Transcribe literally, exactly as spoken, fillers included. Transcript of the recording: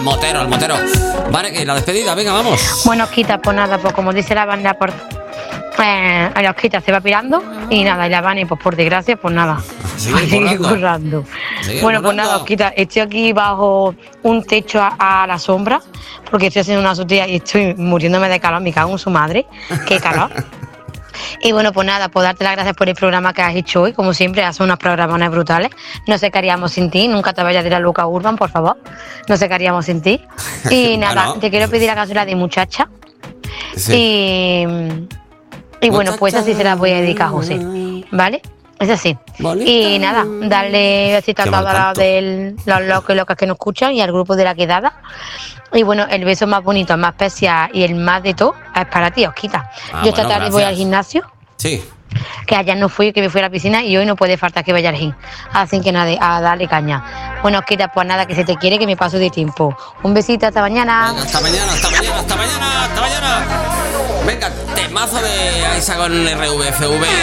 Motero, el motero. Vale, que la despedida, venga, vamos. Bueno, Osquita, pues nada, pues como dice la banda, por, eh, la Osquita se va pirando y nada, y la Vani, pues por desgracia, pues nada, Sigue sigue currando. currando. Sigue Bueno, pues currando. nada, Osquita, estoy aquí bajo un techo a, a la sombra, porque estoy haciendo una sortilla y estoy muriéndome de calor, me cago en su madre, qué calor. Y bueno, pues nada, pues darte las gracias por el programa que has hecho hoy. Como siempre, haces unos programones brutales. No sé qué haríamos sin ti. Nunca te vayas de la Luca Urban, por favor. No sé qué haríamos sin ti. Y nada, Bueno. te quiero pedir la canción de Muchacha. Sí. Y, y bueno, pues así se la voy a dedicar a José. ¿Vale? Es así. Bonita. Y nada, darle besitos a Qué mal todos los canto. de los locos y locas que nos escuchan y al grupo de la quedada. Y bueno, el beso más bonito, el más especial y el más de todo es para ti, Osquita. Ah, Yo esta bueno, tarde voy al gracias. gimnasio, Sí. que ayer no fui, que me fui a la piscina y hoy no puede faltar que vaya al gym. Así que nada, a darle caña. Bueno, Osquita, pues nada, que se te quiere, que me paso de tiempo. Un besito, hasta mañana. Venga, hasta mañana, hasta mañana, hasta mañana, hasta mañana. Venga, temazo de Aiza con R V F V.